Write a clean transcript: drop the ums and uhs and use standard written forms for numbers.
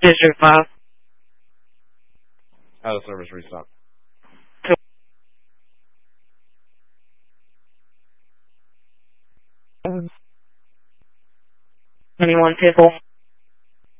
District 5. Out of service restart. Anyone, Pickle?